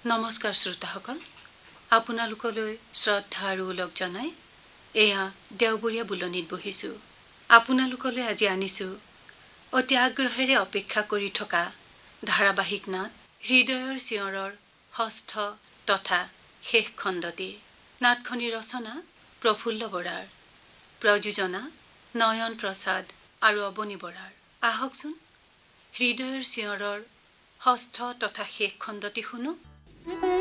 নমস্কাৰ শ্ৰোতাসকল, আপোনালোকলৈ শ্ৰদ্ধা আৰু ওলগ জনাই এয়া দেওবৰীয়া বুলনিত বহিছোঁ। আপোনালোকলৈ আজি আনিছোঁ অতি আগ্ৰহেৰে অপেক্ষা কৰি থকা ধাৰাবাহিক নাট হৃদয়ৰ চিঞৰৰ ষষ্ঠ তথা শেষ খণ্ডটি। নাটখনিৰ ৰচনা প্ৰফুল্ল বৰাৰ, প্ৰযোজনা নয়ন প্ৰসাদ আৰু অৱনী বৰাৰ। আহকচোন হৃদয়ৰ চিঞৰৰ ষষ্ঠ তথা শেষ খণ্ডটি শুনো।